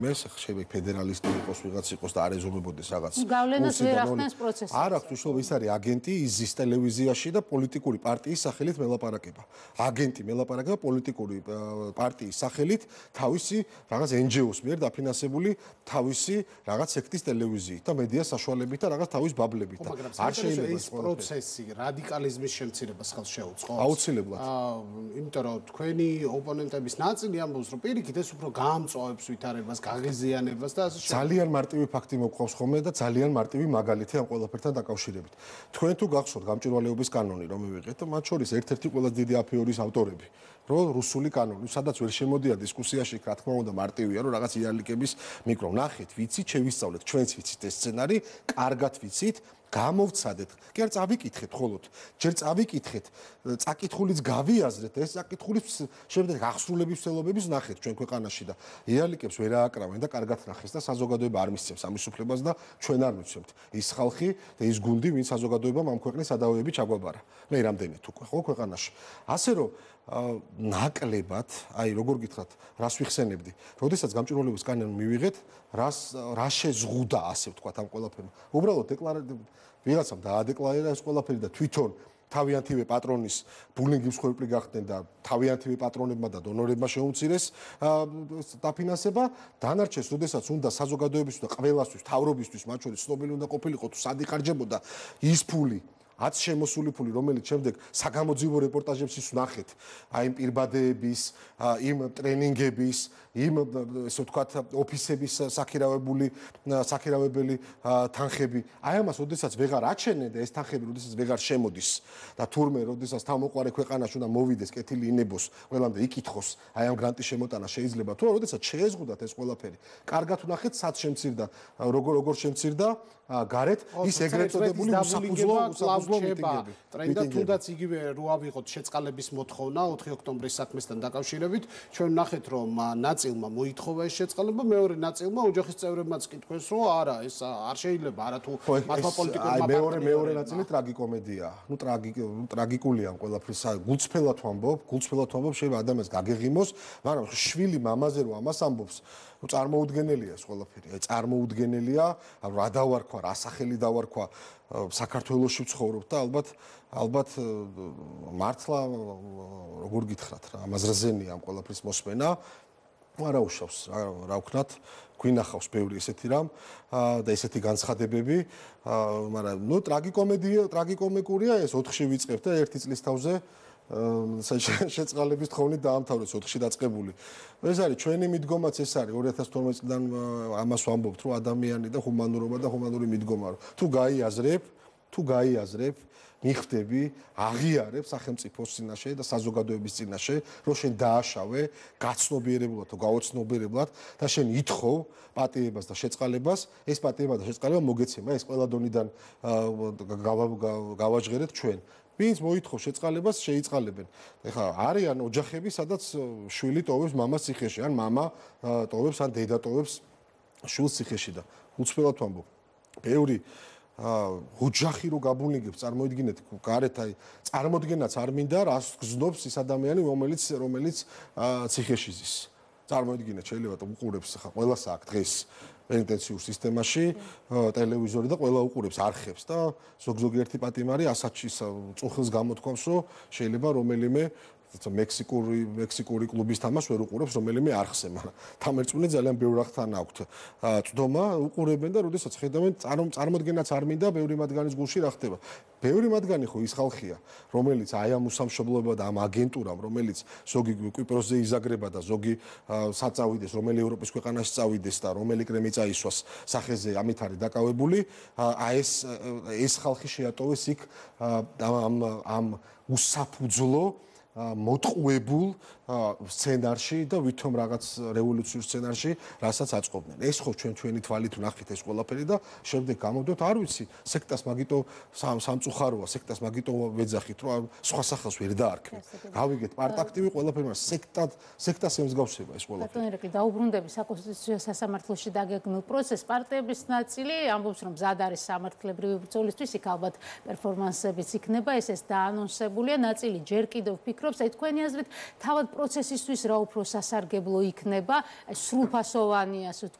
მე შეიძლება ფედერალისტი იყოს, ვიღაც იყოს და არ ეზომებოდეს რაღაც. გავლენას ვერ ახდენს პროცესს. არ აქვს მნიშვნელობა, ის არის აგენტი, იზის ტელევიზიაში და პოლიტიკური პარტიის სახელით მელაპარაკება. აგენტი მელაპარაკება პოლიტიკური პარტიის სახელით თავისი რაღაც NGO-ს მიერ დაფინანსებული თავისი რაღაც სექტის ტელევიზიით და მედია საშუალებით და რაღაც თავის ბაბლებით. არ შეიძლება ეს პროცესი რადიკალიზმის შემცირებას ხელს შეუწყობს. აუცილებლად. იმიტომ რომ თქვენი ოპონენტების ნაწილი ამბობს, რომ პირიქით ეს უფრო გაამწვავებს ვითარებას, გაღიზიანებას და ასე შემდეგ. ძალიან მარტივი ფაქტი მოყავს ხოლმე და ძალიან მარტივი მაგალითი ამ ყველაფერთან დაკავშირებით. თქვენ თუ გახსოვთ გამჭვირვალეობის კანონი, რომ მივიღეთ და მათ შორის ერთ-ერთი ყველაზე დიდი აფიორის ავტორები, რომ რუსული კანონი, სადაც ვერ შემოდია დისკუსიაში, რა თქმა უნდა, მარტივია, რომ რაღაც იარლიკების მიკრო ნახეთ, ვიცით, შევისწავლეთ, ჩვენც ვიცით ეს სცენარი, კარგად ვიცით. გამოვცადეთ. კი არ წავიკითხეთ ხოლოდ. ჯერ წავიკითხეთ, წაკითხულიც გავიაზრეთ, ეს წაკითხულის შემდეგ აღსრულების ცდილობების ნახეთ ჩვენ ქვეყანაში და იარლიკებს ვერ ააკრავენ და კარგად ნახეს და საზოგადოება არ მისცემს ამის უფლებას და ჩვენ არ მივცემთ. ის ხალხი და ის გუნდი, ვინც საზოგადოებამ ამ ქვეყნის სადავეები ჩაგვაბარა. მე რამდენით უკვე ხო ქვეყანაში. ასე რომ ნაკლებად, აი როგორ გითხრათ, რას ვიხსენებდი. როდესაც გამჭვირვალეობის კანონი მივიღეთ, რა შეზღუდა, ასე ვთქვათ, ამ ყველაფერმა. უბრალოდ ვიღაცამ დაადეკლარირა ეს ყველაფერი და თვითონ თავიანთივე პატრონის ბულინგის ხორპლი გახდნენ და თავიანთივე პატრონებმა და დონორებმა შეუმცირეს დაფინანსება. დანარჩენს, როდესაც უნდა საზოგადოებისთვის და ყველასთვის, თავრობისთვის, მათ შორის ცნობილი უნდა ყოფილიყო თუ სად იხარჯებოდა ის ფული, აც შემოსული ფული, რომელიც შემდეგ საგამოძიებო რეპორტაჟებში ვნახეთ, აი იმ პირბადეების, იმ ტრენინგების, იმ ესე ვთქვათ, ოფისების საქირავებელი თანხები. აი ამას, როდესაც ვეღარ აჩენენ და ეს თანხები, როდესაც ვეღარ შემოდის და თურმე, როდესაც თავმოყარე ქვეყანაში უნდა მოვიდეს, კეთილი ინებოს, ყველამდე იკითხოს, აი ამ გრანტის შემოტანა შეიძლება თუ არა, როდესაც შეეზღუდათ ეს ყველაფერი. კარგად ვნახეთ, სად შემცირდა, როგორ შემცირდა გარეთ ის ეგრეთ წოდებული უსაფუძვლო მიტინგები. ტრენდა თუნდაც იგივე რო ავიღოთ შეწყალების მოთხოვნა 4 ოქტომბრის საქმესთან დაკავშირებით, ჩვენ ვნახეთ, რომ ნაწილმა მოითხოვა ეს შეწყალება, მეორე ნაწილმა ოჯახის წევრებმაც კითხეს, რომ არა, ეს არ შეიძლება, არა თუ მათმა პოლიტიკურმა მეორე ნაწილი ტრაგიკომედია. ნუ ტრაგიკულია ამ ყველაფრის. გულწრფელად ვამბობ, შეიძლება ადამიანს გაგეღიმოს, მაგრამ შვილი მამაზე რო ამას ამბობს, წარმოუდგენელია ეს ყველაფერი. აი წარმოუდგენელია, რა დავარქვა, რა სახელი დავარქვა, საქართველოში ვცხოვრობ და ალბათ მართლა როგორ გითხრათ რა, ამაზრზენია ამ ყველაფრის მოსმენა. არა უშავს, რა ვქნათ, გვინახავს ბევრი ესეთი რამ და ესეთი განცხადებები, მაგრამ ნუ ტრაგიკომედია ეს 4-ში ვიწყებთ და 1 წლის თავზე შეწყალების თხოვნით დაამთავრეს 4-ში დაწყებული. ეს არის ჩვენი მიდგომაც ეს არის 2012 წლიდან ამას ვამბობთ, რომ ადამიანი და ჰუმანურობა და ჰუმანური მიდგომა რომ თუ გაიაზრებ, მიხვდები, აღიარებ სახელმწიფოს წინაშე და საზოგადოების წინაშე, რომ შენ დააშავე გაცნობიერებლად თუ გაოცნობიერებლად და შენ ითხოვ პატიებას და შეწყალებას, ეს პატიება და შეწყალება მოგეცემა, ეს ყველა დონიდან გავაჟღერეთ ჩვენ. ვინც მოითხოვს შეწყალებას, შეიწყალებენ. ეხლა არიან ოჯახები, სადაც შვილი ტოვებს მამას ციხეში, ან მამა ტოვებს, ან დედა ტოვებს შვილს ციხეში და უცბელად ვამბობ. ბევრი ოჯახი რო გაბუნიგებს, წარმოიდგინეთ, გარეთ აი წარმოდგენაც არ მინდა, რას გზნობს ის ადამიანი, რომელიც ციხეში ზის. წარმოიდგინეთ, შეიძლება უყურებს ხა ყველას აქ დღეს პენიტენციურ სისტემაში ტელევიზორი და ყველა უყურებს არხებს და ზოგიერთი პატიმარი ასაჩის წუხილს გამოთქვამს, რომ შეიძლება რომელიმე მექსიკური კლუბის თამაშს ვერ უყურებს რომელიმე არხზე, მაგრამ თამერწმუნე ძალიან ბევრ რახთან აქვთ წდომა, უყურებენ და როდესაც ხედავენ წარმოდგენაც არ მინდა, ბევრი მათგანის გულში რა ხდება. ბევრი მათგანი ხო ის ხალხია, რომელიც აი ამ უსამშობლოება და ამ აგენტურამ, რომელიც ზოგი კვიპროსზე იზაგრება და ზოგი საწავიდეს, რომელი ევროპის ქვეყანაში წავიდეს და რომელი კრემი წაისვას სახეზე ამით არის დაკავებული, ეს ხალხი შეატოვეს იქ ამ უსაფუძვლო მოტყუებულ სცენარში და ვითომ რაღაც რევოლუციურ სცენარში, რასაც აწყობდნენ. ეს ხო ჩვენი თვალით ვნახეთ ეს ყველაფერი და შემდეგ გამოვდოთ, არ ვიცი, სექტას მაგიტო სამწუხაროა, სექტას მაგიტო ვეძახით, რომ სხვა სახელს ვერ დაარქვით. გავიგეთ პარტაქტივი ყველაფერი, მაგრამ სექტას ემსგავსება ეს ყველაფერი. ბატონო ერეკლი, დაუბრუნდები საკონსტიტუციო სასამართლოში დაგეგმილ პროცესს, პარტიების ნაწილი ამბობს, რომ მზად არის სამართლებრივი ბრძოლისთვის, იქ ალბათ პერფორმანსებიც იქნება, ეს დაანონსებულია, ნაწილი ჯერ კიდევ ფიქრობს ფიქრობს, აი თქვენი აზრით, თავად პროცესისთვის რა უფრო სასარგებლო იქნება, სრულფასოვანი, ასე